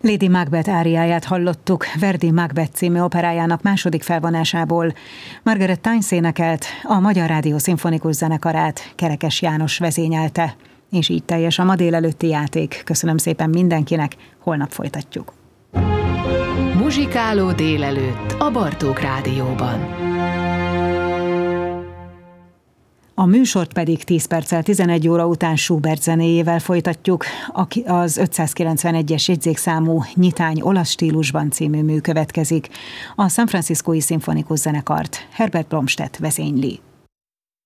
Lady Macbeth áriáját hallottuk Verdi Macbeth című operájának második felvonásából. Margaret Tynes énekelt, a Magyar Rádió Szimfonikus Zenekarát Kerekes János vezényelte. És így teljes a ma délelőtti játék. Köszönöm szépen mindenkinek, holnap folytatjuk. Muzsikáló délelőtt a Bartók Rádióban. A műsort pedig 10 perccel 11 óra után Schubert zenéjével folytatjuk. Az 591-es jegyzékszámú Nyitány olasz stílusban című mű következik. A San Franciscói Szimfonikus Zenekart Herbert Bromstedt vezényli.